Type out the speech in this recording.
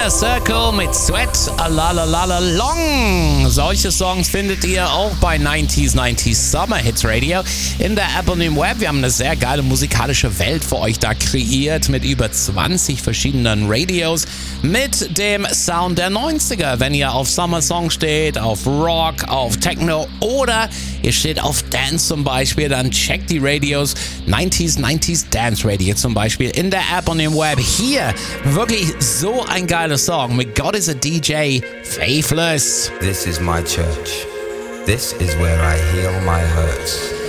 Inner Circle mit Sweat a la la la la long. Solche Songs findet ihr auch bei 90s Summer Hits Radio in der Apple Web. Wir haben eine sehr geile musikalische Welt für euch da kreiert mit über 20 verschiedenen Radios mit dem Sound der 90er. Wenn ihr auf Summer Songs steht, auf Rock, auf Techno oder ihr steht auf Dance zum Beispiel, dann checkt die Radios. 90s Dance Radio zum Beispiel in der App und im Web. Hier wirklich so ein geiler Song mit God is a DJ, Faithless. This is my church. This is where I heal my hurts.